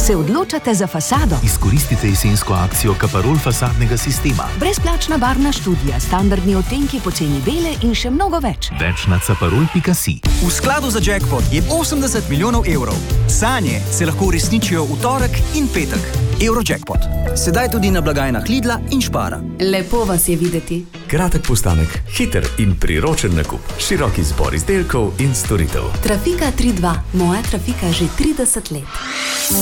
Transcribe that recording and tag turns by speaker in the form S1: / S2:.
S1: Se odločate za fasado?
S2: Izkoristite jesensko akcijo Kaparol fasadnega sistema.
S1: Brezplačna barvna študija, standardni odtenki po ceni bele in še mnogo več.
S2: Več na caparol.si.
S3: V skladu za jackpot je 80 milijonov evrov. Sanje se lahko uresničijo v torek in petek. Eurojackpot. Sedaj tudi na blagajnah Lidla in Spara.
S4: Lepo vas je videti.
S5: Kratek postanek, hiter in priročen nakup. Širok izbor izdelkov in storitev.
S4: Trafika 3.2. Moja Trafika že 30 let.